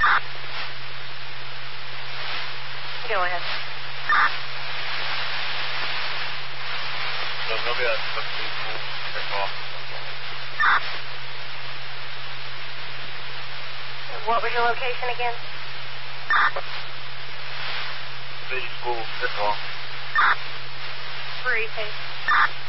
Go ahead. So nobody that's supposed to be cool. They're off. What was your location again? City school. They're off. Free,